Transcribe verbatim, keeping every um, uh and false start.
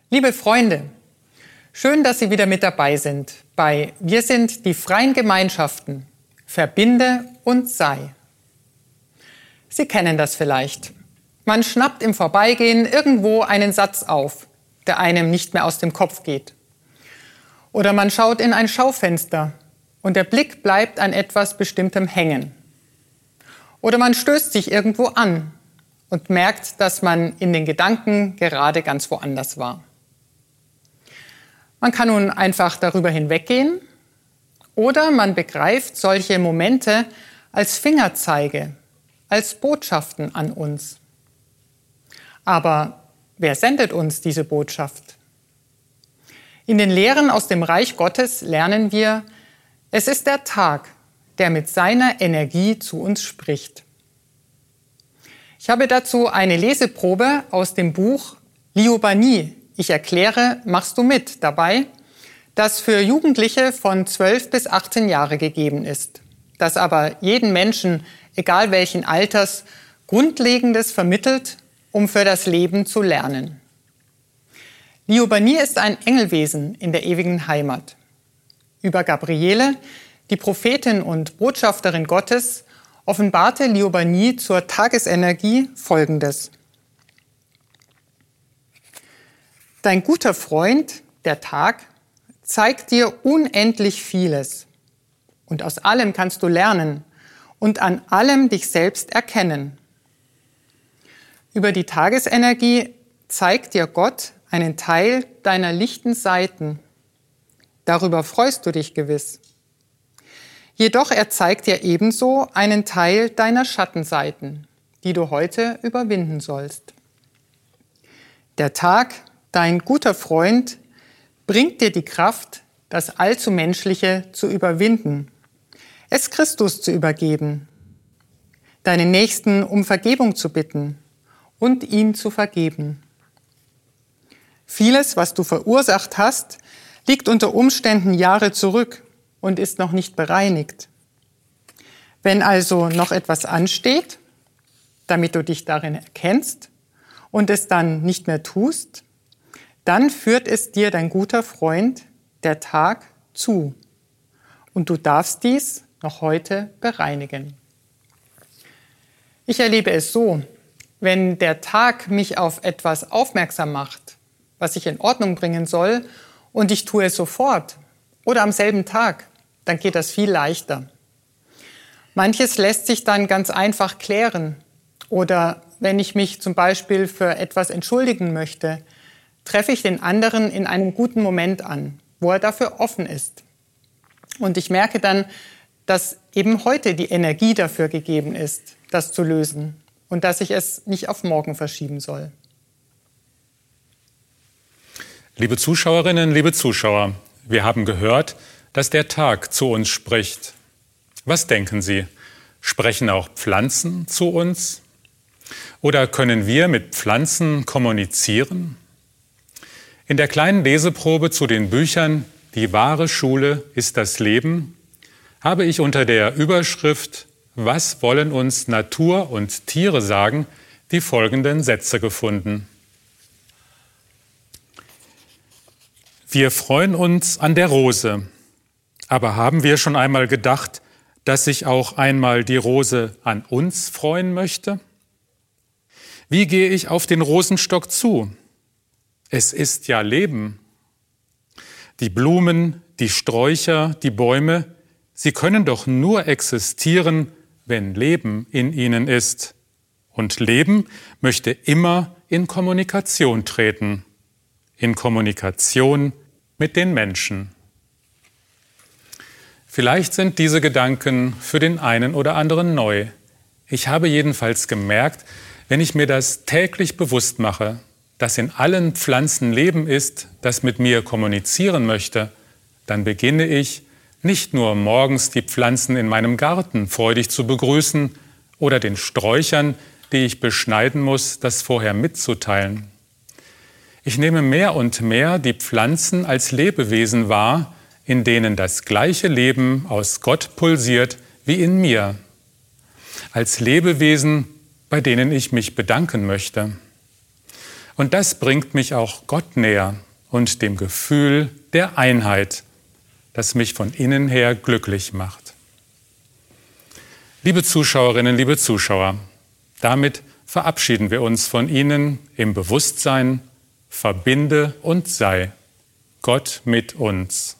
Liebe Freunde, schön, dass Sie wieder mit dabei sind bei Wir sind die freien Gemeinschaften, verbinde und sei. Sie kennen das vielleicht. Man schnappt im Vorbeigehen irgendwo einen Satz auf, der einem nicht mehr aus dem Kopf geht. Oder man schaut in ein Schaufenster und der Blick bleibt an etwas Bestimmtem hängen. Oder man stößt sich irgendwo an und merkt, dass man in den Gedanken gerade ganz woanders war. Man kann nun einfach darüber hinweggehen oder man begreift solche Momente als Fingerzeige, als Botschaften an uns. Aber wer sendet uns diese Botschaft? In den Lehren aus dem Reich Gottes lernen wir, es ist der Tag, der mit seiner Energie zu uns spricht. Ich habe dazu eine Leseprobe aus dem Buch Liobanie. Ich erkläre, machst du mit dabei, das für Jugendliche von zwölf bis achtzehn Jahre gegeben ist, das aber jeden Menschen, egal welchen Alters, Grundlegendes vermittelt, um für das Leben zu lernen. Liobanie ist ein Engelwesen in der ewigen Heimat. Über Gabriele, die Prophetin und Botschafterin Gottes, offenbarte Liobanie zur Tagesenergie Folgendes. Dein guter Freund, der Tag, zeigt dir unendlich vieles. Und aus allem kannst du lernen und an allem dich selbst erkennen. Über die Tagesenergie zeigt dir Gott einen Teil deiner lichten Seiten. Darüber freust du dich gewiss. Jedoch er zeigt dir ebenso einen Teil deiner Schattenseiten, die du heute überwinden sollst. Der Tag, dein guter Freund, bringt dir die Kraft, das allzu Menschliche zu überwinden, es Christus zu übergeben, deinen Nächsten um Vergebung zu bitten und ihn zu vergeben. Vieles, was du verursacht hast, liegt unter Umständen Jahre zurück und ist noch nicht bereinigt. Wenn also noch etwas ansteht, damit du dich darin erkennst und es dann nicht mehr tust, dann führt es dir dein guter Freund, der Tag, zu. Und du darfst dies noch heute bereinigen. Ich erlebe es so, wenn der Tag mich auf etwas aufmerksam macht, was ich in Ordnung bringen soll, und ich tue es sofort oder am selben Tag, dann geht das viel leichter. Manches lässt sich dann ganz einfach klären. Oder wenn ich mich zum Beispiel für etwas entschuldigen möchte, treffe ich den anderen in einem guten Moment an, wo er dafür offen ist. Und ich merke dann, dass eben heute die Energie dafür gegeben ist, das zu lösen und dass ich es nicht auf morgen verschieben soll. Liebe Zuschauerinnen, liebe Zuschauer, wir haben gehört, dass der Tag zu uns spricht. Was denken Sie? Sprechen auch Pflanzen zu uns? Oder können wir mit Pflanzen kommunizieren? In der kleinen Leseprobe zu den Büchern Die wahre Schule ist das Leben habe ich unter der Überschrift Was wollen uns Natur und Tiere sagen? Die folgenden Sätze gefunden. Wir freuen uns an der Rose, aber haben wir schon einmal gedacht, dass sich auch einmal die Rose an uns freuen möchte? Wie gehe ich auf den Rosenstock zu? Es ist ja Leben. Die Blumen, die Sträucher, die Bäume, sie können doch nur existieren, wenn Leben in ihnen ist. Und Leben möchte immer in Kommunikation treten. In Kommunikation mit den Menschen. Vielleicht sind diese Gedanken für den einen oder anderen neu. Ich habe jedenfalls gemerkt, wenn ich mir das täglich bewusst mache, dass in allen Pflanzen Leben ist, das mit mir kommunizieren möchte, dann beginne ich, nicht nur morgens die Pflanzen in meinem Garten freudig zu begrüßen oder den Sträuchern, die ich beschneiden muss, das vorher mitzuteilen. Ich nehme mehr und mehr die Pflanzen als Lebewesen wahr, in denen das gleiche Leben aus Gott pulsiert wie in mir. Als Lebewesen, bei denen ich mich bedanken möchte. Und das bringt mich auch Gott näher und dem Gefühl der Einheit, das mich von innen her glücklich macht. Liebe Zuschauerinnen, liebe Zuschauer, damit verabschieden wir uns von Ihnen im Bewusstsein, verbinde und sei Gott mit uns.